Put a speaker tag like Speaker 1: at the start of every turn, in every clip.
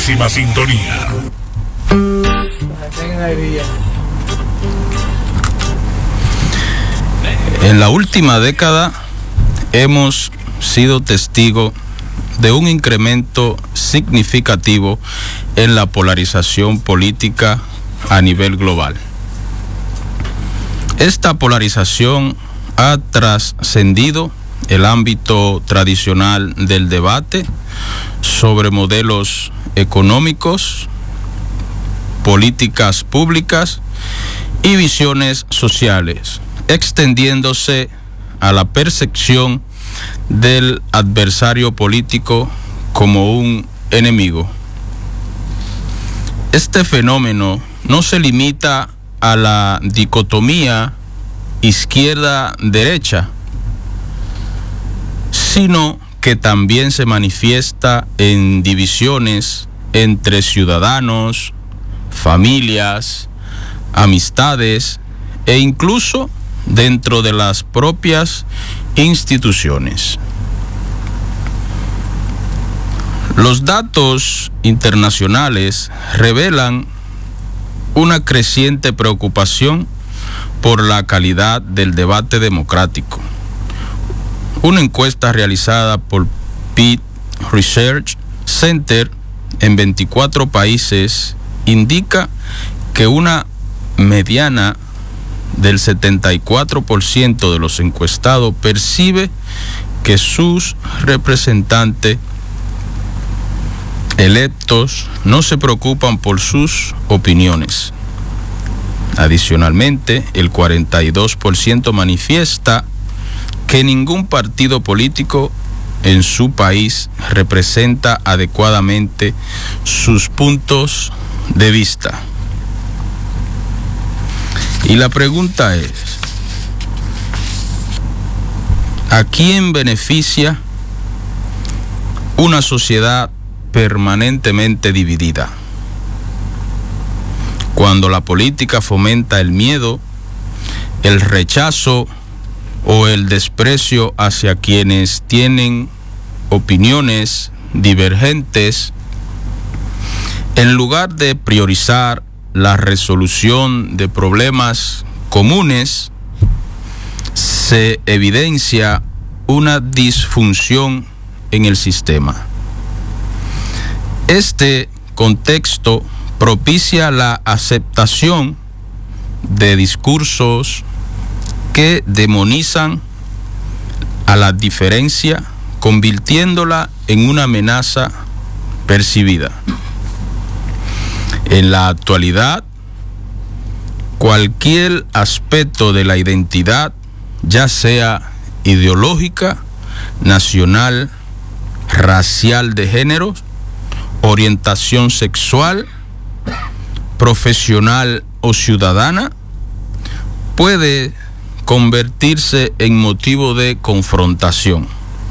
Speaker 1: máxima sintonía.
Speaker 2: En la última década hemos sido testigos de un incremento significativo en la polarización política a nivel global. Esta polarización ha trascendido el ámbito tradicional del debate sobre modelos económicos, políticas públicas y visiones sociales, extendiéndose a la percepción del adversario político como un enemigo. Este fenómeno no se limita a la dicotomía izquierda-derecha, sino que también se manifiesta en divisiones entre ciudadanos, familias, amistades e incluso dentro de las propias instituciones. Los datos internacionales revelan una creciente preocupación por la calidad del debate democrático. Una encuesta realizada por Pew Research Center en 24 países indica que una mediana del 74% de los encuestados percibe que sus representantes electos no se preocupan por sus opiniones. Adicionalmente, el 42% manifiesta que ningún partido político en su país representa adecuadamente sus puntos de vista. Y la pregunta es, ¿a quién beneficia una sociedad permanentemente dividida? Cuando la política fomenta el miedo, el rechazo o el desprecio hacia quienes tienen opiniones divergentes, en lugar de priorizar la resolución de problemas comunes, se evidencia una disfunción en el sistema. Este contexto propicia la aceptación de discursos que demonizan a la diferencia, convirtiéndola en una amenaza percibida. En la actualidad, cualquier aspecto de la identidad, ya sea ideológica, nacional, racial, de género, orientación sexual, profesional o ciudadana, puede convertirse en motivo de confrontación.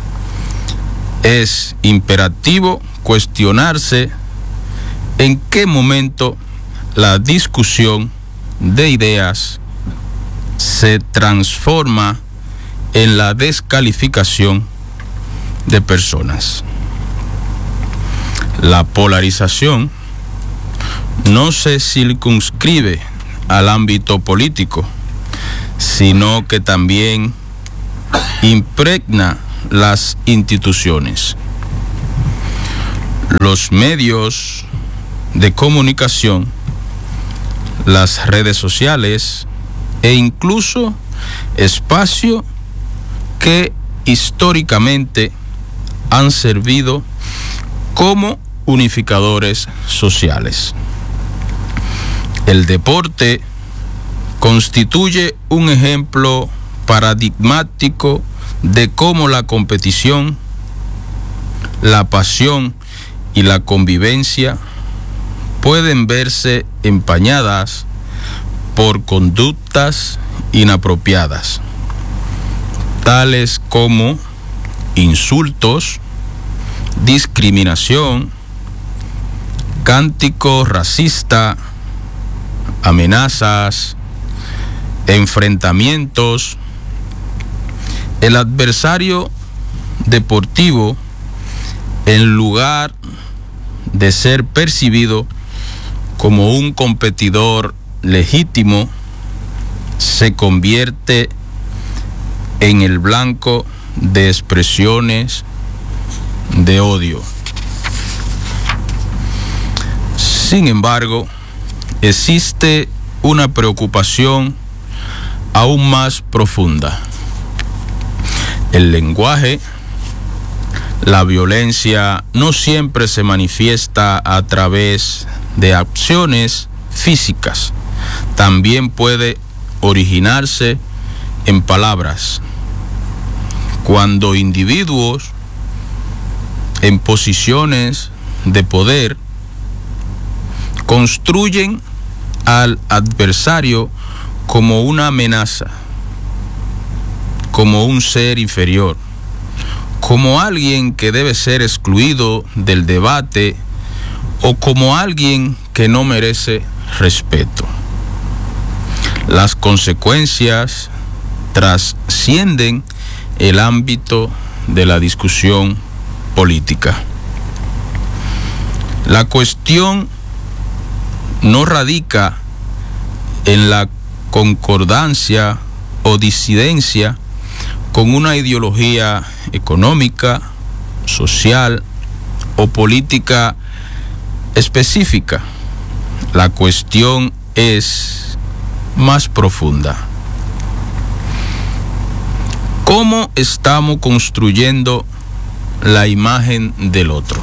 Speaker 2: Es imperativo cuestionarse en qué momento la discusión de ideas se transforma en la descalificación de personas. La polarización no se circunscribe al ámbito político, sino que también impregna las instituciones. Los medios de comunicación, las redes sociales e incluso espacios que históricamente han servido como unificadores sociales. El deporte constituye un ejemplo paradigmático de cómo la competición, la pasión y la convivencia pueden verse empañadas por conductas inapropiadas, tales como insultos, discriminación, cántico racista, amenazas, enfrentamientos. El adversario deportivo, en lugar de ser percibido como un competidor legítimo, se convierte en el blanco de expresiones de odio. Sin embargo, existe una preocupación aún más profunda. El lenguaje, la violencia no siempre se manifiesta a través de acciones físicas. También puede originarse en palabras. Cuando individuos en posiciones de poder construyen al adversario como una amenaza, como un ser inferior, como alguien que debe ser excluido del debate o como alguien que no merece respeto. Las consecuencias trascienden el ámbito de la discusión política. La cuestión no radica en la concordancia o disidencia con una ideología económica, social o política específica. La cuestión es más profunda. ¿Cómo estamos construyendo la imagen del otro?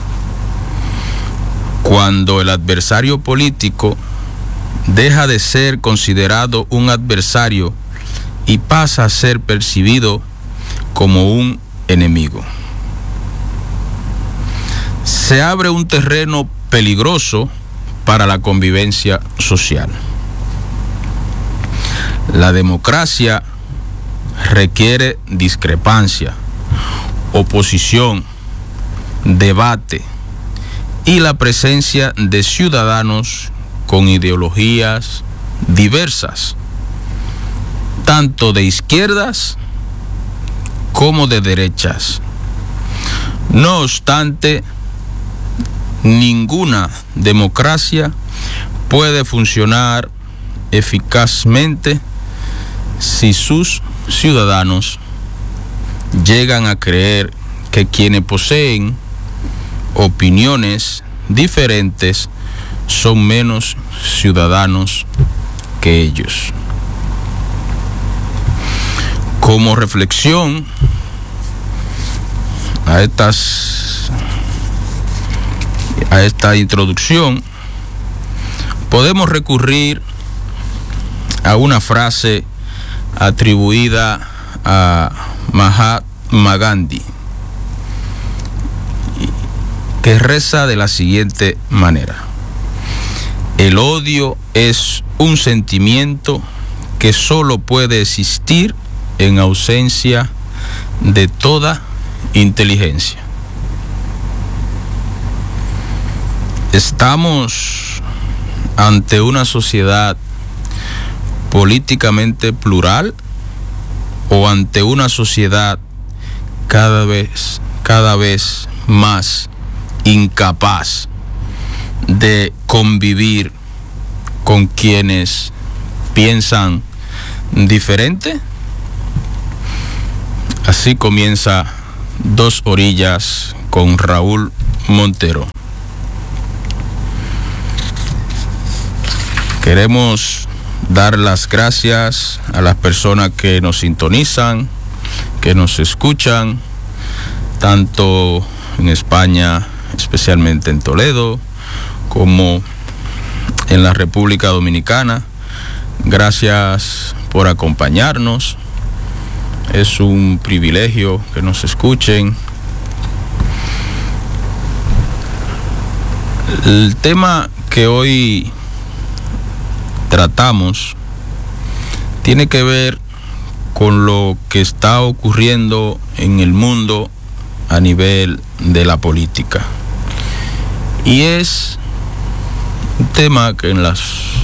Speaker 2: Cuando el adversario político deja de ser considerado un adversario y pasa a ser percibido como un enemigo, se abre un terreno peligroso para la convivencia social. La democracia requiere discrepancia, oposición, debate y la presencia de ciudadanos con ideologías diversas, tanto de izquierdas como de derechas. No obstante, ninguna democracia puede funcionar eficazmente si sus ciudadanos llegan a creer que quienes poseen opiniones diferentes son menos ciudadanos que ellos. Como reflexión a esta introducción, podemos recurrir a una frase atribuida a Mahatma Gandhi, que reza de la siguiente manera: el odio es un sentimiento que solo puede existir en ausencia de toda inteligencia. Estamos ante una sociedad políticamente plural o ante una sociedad cada vez más incapaz de convivir con quienes piensan diferente. Así comienza Dos Orillas con Raúl Montero. Queremos dar las gracias a las personas que nos sintonizan, que nos escuchan, tanto en España, especialmente en Toledo, como en la República Dominicana. Gracias por acompañarnos. Es un privilegio que nos escuchen. El tema que hoy tratamos tiene que ver con lo que está ocurriendo en el mundo a nivel de la política. Y es un tema que en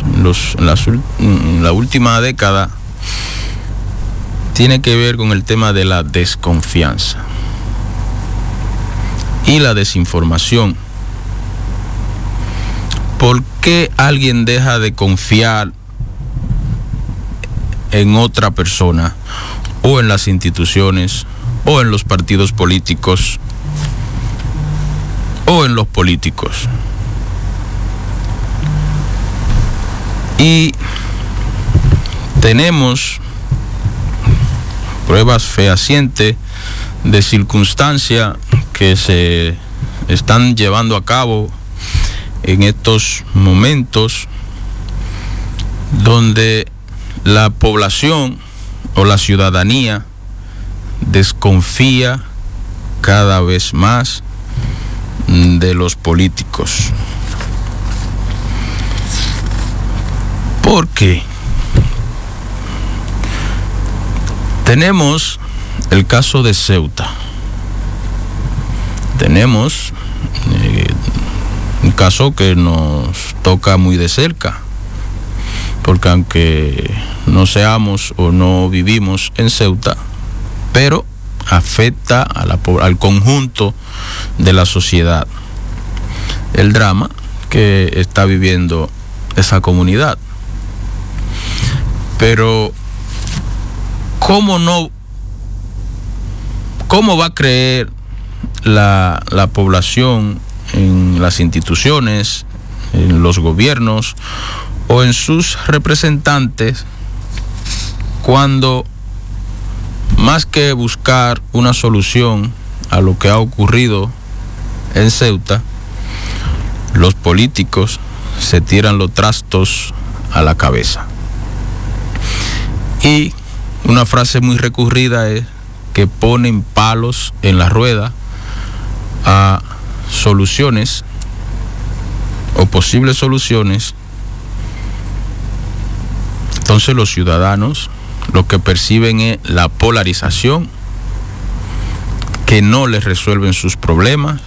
Speaker 2: la última década tiene que ver con el tema de la desconfianza y la desinformación. ¿por qué alguien deja de confiar en otra persona o en las instituciones o en los partidos políticos o en los políticos? Y tenemos pruebas fehacientes de circunstancias que se están llevando a cabo en estos momentos, donde la población o la ciudadanía desconfía cada vez más de los políticos. ¿Por qué? Tenemos el caso de Ceuta. Tenemos un caso que nos toca muy de cerca, porque aunque no seamos o no vivimos en Ceuta, pero afecta al conjunto de la sociedad el drama que está viviendo esa comunidad. Pero ¿cómo va a creer la población en las instituciones, en los gobiernos o en sus representantes cuando, más que buscar una solución a lo que ha ocurrido en Ceuta, los políticos se tiran los trastos a la cabeza? Y una frase muy recurrida es que ponen palos en la rueda a soluciones o posibles soluciones. Entonces los ciudadanos lo que perciben es la polarización, que no les resuelven sus problemas.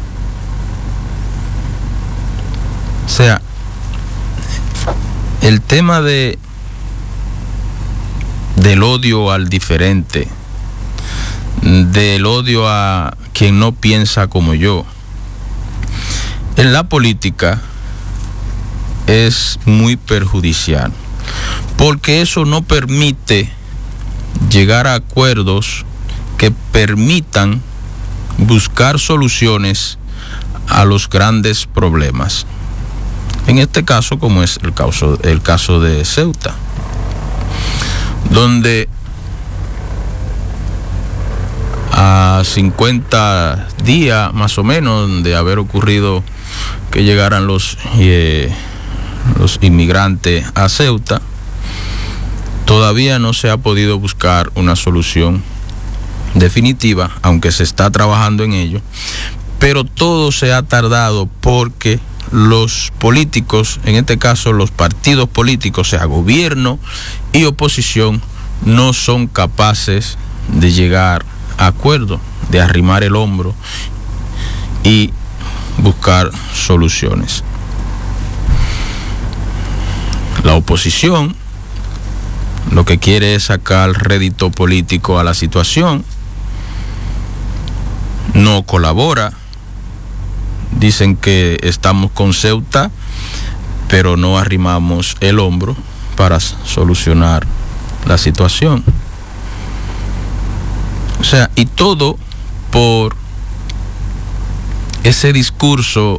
Speaker 2: O sea, el tema del odio al diferente, del odio a quien no piensa como yo, en la política es muy perjudicial, porque eso no permite llegar a acuerdos que permitan buscar soluciones a los grandes problemas. En este caso, como es el caso de Ceuta, donde a 50 días más o menos de haber ocurrido que llegaran los inmigrantes a Ceuta, todavía no se ha podido buscar una solución definitiva, aunque se está trabajando en ello, pero todo se ha tardado porque los políticos, en este caso los partidos políticos, o sea, gobierno y oposición, no son capaces de llegar a acuerdo, de arrimar el hombro y buscar soluciones. La oposición lo que quiere es sacar rédito político a la situación, no colabora. Dicen que estamos con Ceuta, pero no arrimamos el hombro para solucionar la situación. O sea, y todo por ese discurso